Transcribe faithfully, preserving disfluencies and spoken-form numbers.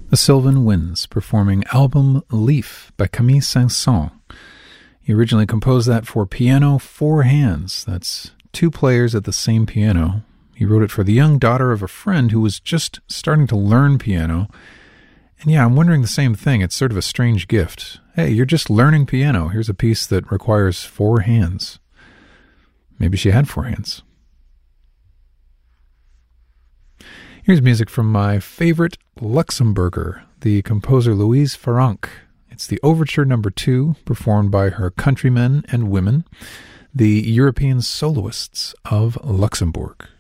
The Sylvan Winds performing Album Leaf by Camille Saint-Saëns. He originally composed that for piano, four hands. That's two players at the same piano. He wrote it for the young daughter of a friend who was just starting to learn piano. And yeah, I'm wondering the same thing. It's sort of a strange gift. Hey, you're just learning piano. Here's a piece that requires four hands. Maybe she had four hands. Here's music from my favorite Luxembourger, the composer Louise Farrenc. It's the Overture Number Two, performed by her countrymen and women, the European soloists of Luxembourg.